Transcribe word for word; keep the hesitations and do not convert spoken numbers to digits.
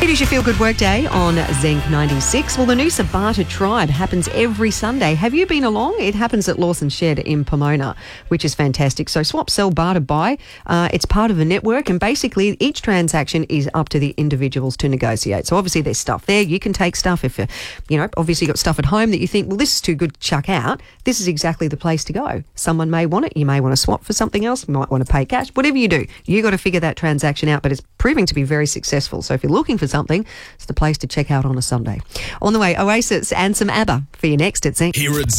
It is your Feel Good Work Day on Zenc ninety-six. Well, the Noosa Barter Tribe happens every Sunday. Have you been along? It happens at Lawson Shed in Pomona, which is fantastic. So swap, sell, barter, buy. Uh, it's part of a network, and basically each transaction is up to the individuals to negotiate. So obviously there's stuff there. You can take stuff if you, you know, obviously got stuff at home that you think, well, this is too good to chuck out. This is exactly the place to go. Someone may want it. You may want to swap for something else. You might want to pay cash. Whatever you do, you got to figure that transaction out, but it's proving to be very successful. So if you're looking for something, it's the place to check out on a Sunday. On the way, Oasis and some ABBA for you next at Zenc. Here at